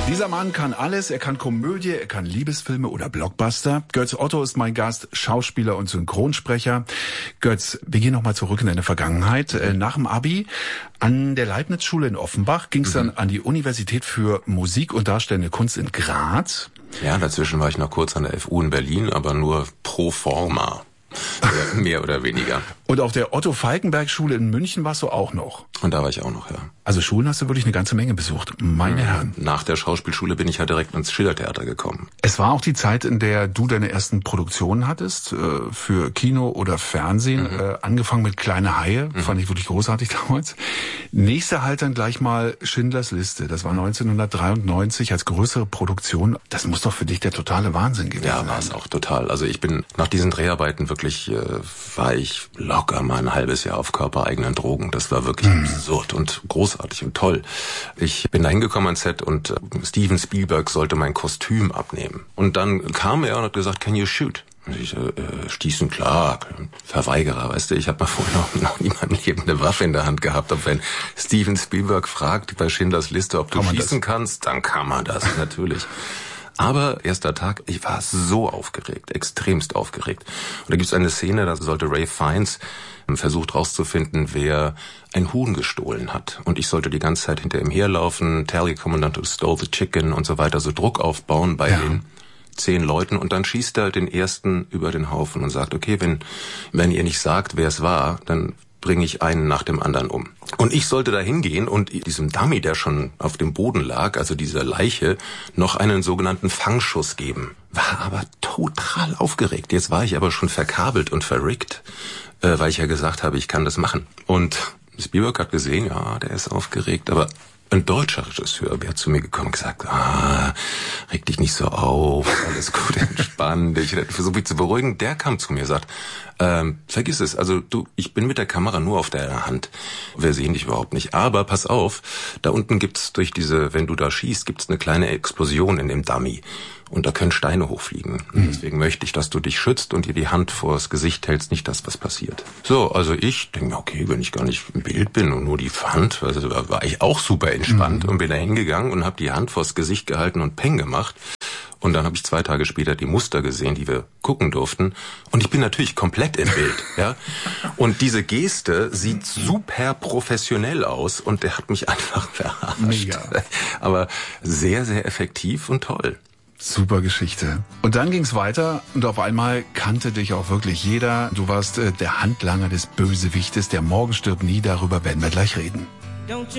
Dieser Mann kann alles. Er kann Komödie, er kann Liebesfilme oder Blockbuster. Götz Otto ist mein Gast, Schauspieler und Synchronsprecher. Götz, wir gehen nochmal zurück in deine Vergangenheit. Nach dem Abi an der Leibniz-Schule in Offenbach ging es dann an die Universität für Musik und Darstellende Kunst in Graz. Ja, dazwischen war ich noch kurz an der FU in Berlin, aber nur pro forma. Mehr oder weniger. Und auf der Otto-Falckenberg-Schule in München warst du auch noch. Und da war ich auch noch, ja. Also Schulen hast du wirklich eine ganze Menge besucht, meine Herren. Nach der Schauspielschule bin ich ja direkt ins Schillertheater gekommen. Es war auch die Zeit, in der du deine ersten Produktionen hattest, für Kino oder Fernsehen, angefangen mit Kleine Haie, fand ich wirklich großartig damals. Nächster Halt dann gleich mal Schindlers Liste, das war 1993 als größere Produktion. Das muss doch für dich der totale Wahnsinn gewesen sein. Ja, war es auch total. Also ich bin nach diesen Dreharbeiten wirklich, war ich locker mal ein halbes Jahr auf körpereigenen Drogen. Das war wirklich absurd und großartig und toll. Ich bin da hingekommen ans Set und Steven Spielberg sollte mein Kostüm abnehmen. Und dann kam er und hat gesagt, can you shoot? Und ich stießen, klar, Verweigerer, weißt du, ich habe mal vorher noch nie in meinem Leben eine Waffe in der Hand gehabt. Und wenn Steven Spielberg fragt bei Schindlers Liste, ob du schießen kannst, dann kann man das, natürlich. Aber erster Tag, ich war so aufgeregt, extremst aufgeregt. Und da gibt's eine Szene, da sollte Ralph Fiennes versucht rauszufinden, wer ein Huhn gestohlen hat. Und ich sollte die ganze Zeit hinter ihm herlaufen, tell your commandant who stole the chicken und so weiter, so Druck aufbauen bei den 10 Leuten. Und dann schießt er den ersten über den Haufen und sagt, okay, wenn ihr nicht sagt, wer es war, dann bringe ich einen nach dem anderen um. Und ich sollte da hingehen und diesem Dummy, der schon auf dem Boden lag, also dieser Leiche, noch einen sogenannten Fangschuss geben. War aber total aufgeregt. Jetzt war ich aber schon verkabelt und verrickt, weil ich ja gesagt habe, ich kann das machen. Und Spielberg hat gesehen, ja, der ist aufgeregt, aber ein deutscher Regisseur wäre zu mir gekommen und gesagt, reg dich nicht so auf, alles gut, entspann dich. Ich versuche mich zu beruhigen. Der kam zu mir und sagt, vergiss es, also ich bin mit der Kamera nur auf deiner Hand. Wir sehen dich überhaupt nicht. Aber pass auf, da unten gibt's wenn du da schießt, gibt's eine kleine Explosion in dem Dummy. Und da können Steine hochfliegen. Deswegen möchte ich, dass du dich schützt und dir die Hand vors Gesicht hältst, nicht das, was passiert. So, also ich denke mir, okay, wenn ich gar nicht im Bild bin und nur die Hand, also da war ich auch super entspannt und bin da hingegangen und habe die Hand vors Gesicht gehalten und Peng gemacht. Und dann habe ich 2 Tage später die Muster gesehen, die wir gucken durften. Und ich bin natürlich komplett im Bild. Ja. Und diese Geste sieht super professionell aus und der hat mich einfach verarscht. Mega. Aber sehr, sehr effektiv und toll. Super Geschichte. Und dann ging's weiter und auf einmal kannte dich auch wirklich jeder. Du warst der Handlanger des Bösewichtes, der Morgen stirbt nie, darüber werden wir gleich reden.